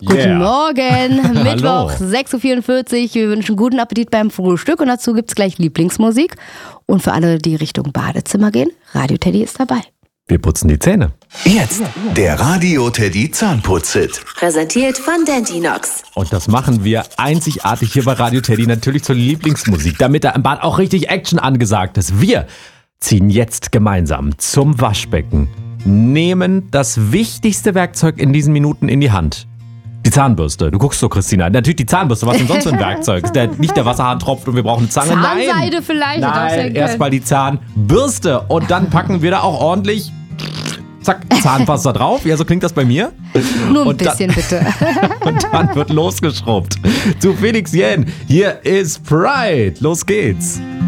Guten Morgen, Hallo. Mittwoch, 6.44 Uhr. Wir wünschen guten Appetit beim Frühstück und dazu gibt's gleich Lieblingsmusik. Und für alle, die Richtung Badezimmer gehen, Radio Teddy ist dabei. Wir putzen die Zähne. Jetzt der Radio Teddy Zahnputz-Hit. Präsentiert von Dentinox. Und das machen wir einzigartig hier bei Radio Teddy natürlich zur Lieblingsmusik, damit da im Bad auch richtig Action angesagt ist. Wir ziehen jetzt gemeinsam zum Waschbecken, nehmen das wichtigste Werkzeug in diesen Minuten in die Hand. Die Zahnbürste. Du guckst so, Christina. Natürlich die Zahnbürste. Was denn sonst für ein Werkzeug? Nicht der Wasserhahn tropft und wir brauchen eine Zange. Zahnseide vielleicht. Nein, erstmal die Zahnbürste. Und dann packen wir da auch ordentlich, zack, Zahnpasta drauf. Ja, so klingt das bei mir. Nur ein Und bisschen, bitte. Und dann wird losgeschrubbt. Zu Felix Jähn. Hier ist Pride. Los geht's.